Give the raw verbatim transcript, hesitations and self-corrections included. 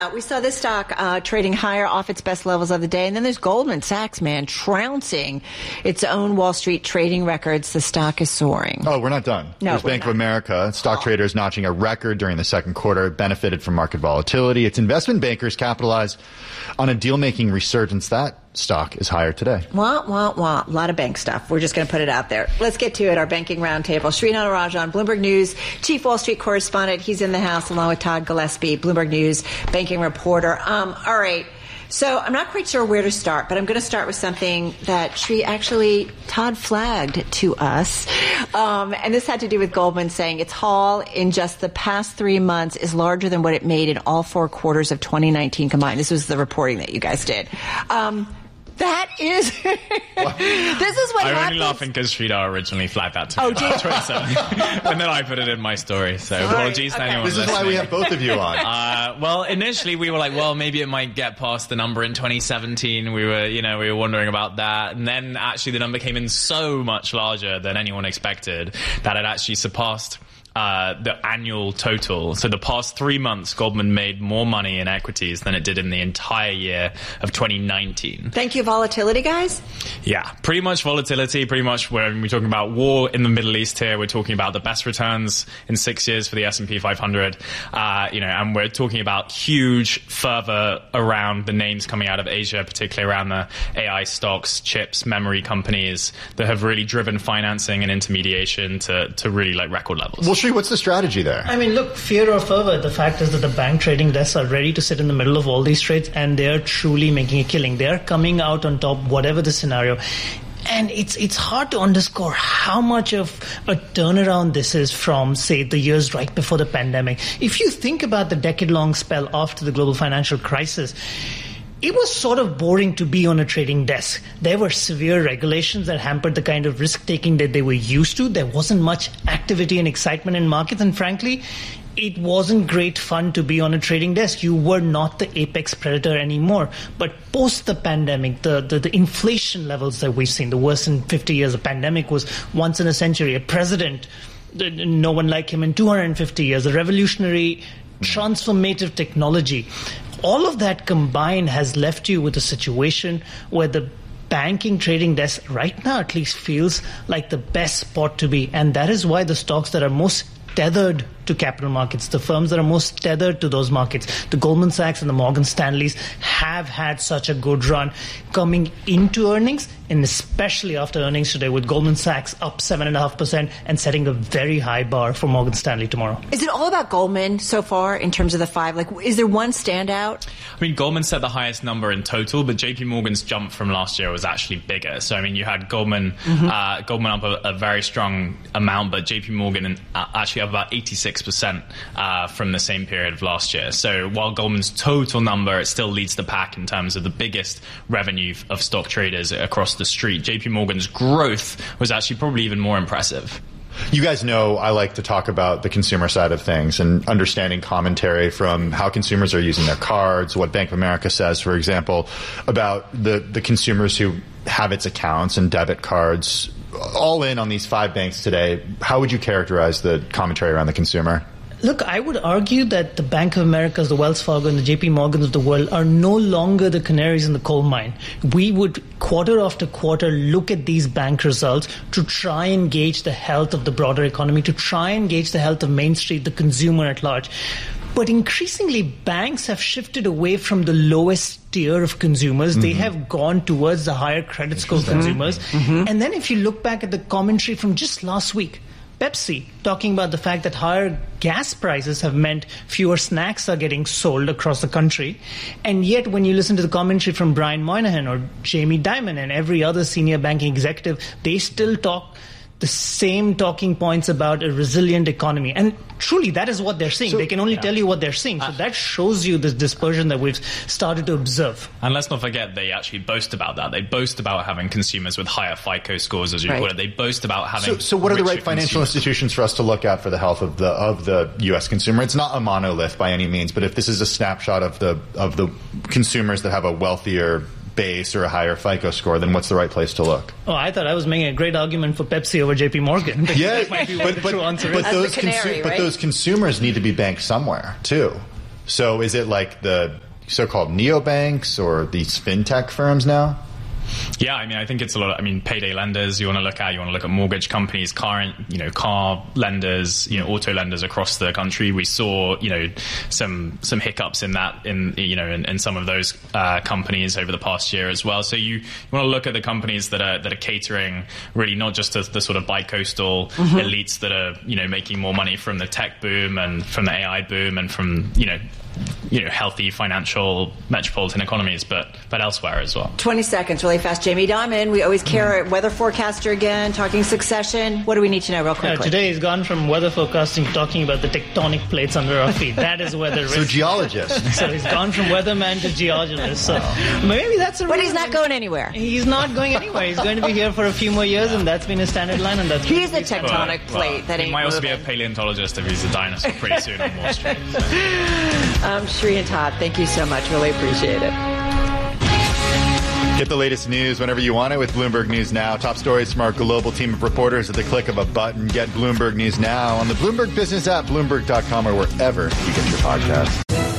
We saw this stock uh, trading higher off its best levels of the day. And then there's Goldman Sachs, man, trouncing its own Wall Street trading records. The stock is soaring. Oh, we're not done. No, there's Bank not. of America. Stock oh. traders notching a record during the second quarter. It benefited from market volatility. Its investment bankers capitalized on a deal-making resurgence. That stock is higher today. Wah, wah, wah. A lot of bank stuff. We're just going to put it out there. Let's get to it. Our banking roundtable. Srinath Rajan, Bloomberg News, chief Wall Street correspondent. He's in the house along with Todd Gillespie, Bloomberg News banking reporter. Um, all right. So I'm not quite sure where to start, but I'm going to start with something that Sri actually, Todd flagged to us. Um, and this had to do with Goldman saying its haul in just the past three months is larger than what it made in all four quarters of twenty nineteen combined. This was the reporting that you guys did. Um, That is, this is what I'm happens. only laughing because Sridhar originally flagged that to me Oh, on Twitter, and then I put it in my story. So Sorry. apologies Okay. to anyone This is listening. why we have both of you on. Uh, well, initially we were like, well, maybe it might get past the number in twenty seventeen. We were, you know, we were wondering about that, and then actually the number came in so much larger than anyone expected that it actually surpassed Uh, the annual total. So the past three months, Goldman made more money in equities than it did in the entire year of twenty nineteen. Thank you, volatility, guys. Yeah, pretty much volatility, pretty much when we're talking about war in the Middle East here, we're talking about the best returns in six years for the S and P five hundred, uh, you know, and we're talking about huge further around the names coming out of Asia, particularly around the A I stocks, chips, memory companies that have really driven financing and intermediation to, to really like record levels. Well, Sri, what's the strategy there? I mean, look, fear or fervor, the fact is that the bank trading desks are ready to sit in the middle of all these trades, and they're truly making a killing. They're coming out on top, whatever the scenario. And it's it's hard to underscore how much of a turnaround this is from, say, the years right before the pandemic. If you think about the decade-long spell after the global financial crisis, it was sort of boring to be on a trading desk. There were severe regulations that hampered the kind of risk-taking that they were used to. There wasn't much activity and excitement in markets, and frankly, it wasn't great fun to be on a trading desk. You were not the apex predator anymore. But post the pandemic, the, the, the inflation levels that we've seen, the worst in fifty years, a pandemic was once in a century, a president, no one like him in two hundred fifty years, a revolutionary transformative technology. All of that combined has left you with a situation where the banking trading desk right now at least feels like the best spot to be. And that is why the stocks that are most tethered to capital markets, the firms that are most tethered to those markets, the Goldman Sachs and the Morgan Stanleys, have had such a good run coming into earnings, and especially after earnings today, with Goldman Sachs up seven point five percent and setting a very high bar for Morgan Stanley tomorrow. Is it all about Goldman so far in terms of the five? Like, is there one standout? I mean, Goldman set the highest number in total, but J P Morgan's jump from last year was actually bigger. So, I mean, you had Goldman mm-hmm. uh, Goldman up a, a very strong amount, but J P Morgan uh, actually up about eighty-six percent uh, from the same period of last year. So while Goldman's total number, it still leads the pack in terms of the biggest revenue of stock traders across the street. J P Morgan's growth was actually probably even more impressive. You guys know I like to talk about the consumer side of things and understanding commentary from how consumers are using their cards, what Bank of America says, for example, about the, the consumers who have its accounts and debit cards. All in on these five banks today, how would you characterize the commentary around the consumer? Look, I would argue that the Bank of Americas, the Wells Fargo, and the J P Morgans of the world are no longer the canaries in the coal mine. We would, quarter after quarter, look at these bank results to try and gauge the health of the broader economy, to try and gauge the health of Main Street, the consumer at large. But increasingly, banks have shifted away from the lowest tier of consumers. Mm-hmm. They have gone towards the higher credit score consumers. Mm-hmm. And then if you look back at the commentary from just last week, Pepsi talking about the fact that higher gas prices have meant fewer snacks are getting sold across the country. And yet when you listen to the commentary from Brian Moynihan or Jamie Dimon and every other senior banking executive, they still talk the same talking points about a resilient economy. And truly, that is what they're seeing. So, they can only yeah. tell you what they're seeing. So uh, that shows you this dispersion that we've started to observe. And let's not forget, they actually boast about that. They boast about having consumers with higher FICO scores, as you right. put it. They boast about having So, so what are the right financial consumers. institutions for us to look at for the health of the of the U S consumer? It's not a monolith by any means, but if this is a snapshot of the of the consumers that have a wealthier base or a higher FICO score, then what's the right place to look? Oh, I thought I was making a great argument for Pepsi over J P Morgan. Yeah, that might be but, what the but, true answer but, is. those canary, consu- right? but those consumers need to be banked somewhere, too. So is it like the so-called neobanks or these fintech firms now? Yeah, I mean, I think it's a lot of, I mean, payday lenders you want to look at. You want to look at mortgage companies, car, you know, car lenders, you know, auto lenders across the country. We saw, you know, some some hiccups in that, in, you know, in, in some of those uh, companies over the past year as well. So you, you want to look at the companies that are that are catering really not just to the sort of bi-coastal mm-hmm. elites that are, you know, making more money from the tech boom and from the A I boom and from, you know, you know, healthy financial metropolitan economies, but but elsewhere as well. twenty seconds, really fast. Jamie Dimon, we always care. Mm. Weather forecaster again, talking succession. What do we need to know real quickly? Yeah, today he's gone from weather forecasting to talking about the tectonic plates under our feet. That is weather risk. So geologist. So he's gone from weatherman to geologist. So maybe that's a But reason. he's not going anywhere. He's not going anywhere. He's going to be here for a few more years, and that's been his standard line. And that's he's the tectonic well, plate well, that ain't He might also moving. be a paleontologist if he's a dinosaur pretty soon on Wall Street. So. Um, Sri and Todd, thank you so much. Really appreciate it. Get the latest news whenever you want it with Bloomberg News Now. Top stories from our global team of reporters at the click of a button. Get Bloomberg News Now on the Bloomberg Business app, Bloomberg dot com, or wherever you get your podcasts.